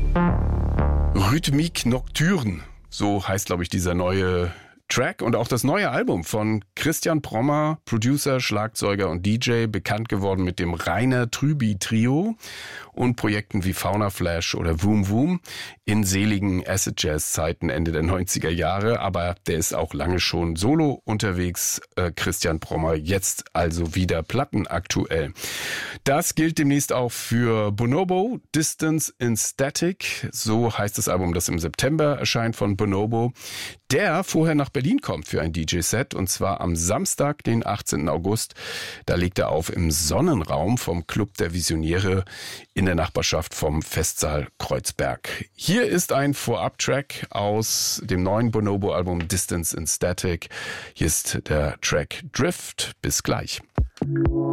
Rhythmique Nocturne, so heißt, glaube ich, dieser neue Track und auch das neue Album von Christian Prommer, Producer, Schlagzeuger und DJ, bekannt geworden mit dem Rainer Trüby Trio und Projekten wie Fauna Flash oder Voom Voom in seligen Acid Jazz Zeiten Ende der 90er Jahre, aber der ist auch lange schon solo unterwegs, Christian Prommer, jetzt also wieder plattenaktuell. Das gilt demnächst auch für Bonobo, Distance in Static, so heißt das Album, das im September erscheint von Bonobo, der vorher nach Berlin kommt für ein DJ-Set und zwar am Samstag, den 18. August. Da legt er auf im Sonnenraum vom Club der Visionäre in der Nachbarschaft vom Festsaal Kreuzberg. Hier ist ein Vorab-Track aus dem neuen Bonobo-Album Distance in Static. Hier ist der Track Drift. Bis gleich.